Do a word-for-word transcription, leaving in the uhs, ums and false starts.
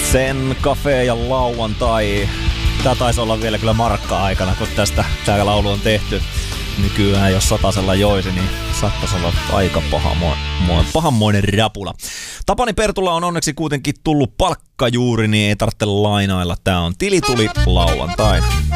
Sen Cafe ja lauantai. Tää taisi olla vielä kyllä markka-aikana, kun tästä tää laulu on tehty. Nykyään jos satasella joisi, niin saattaisi olla aika pahamoinen, pahamoinen rapula. Tapani Pertula on onneksi kuitenkin tullut palkka juuri, niin ei tarvitse lainailla. Tää on Tili tuli lauantai.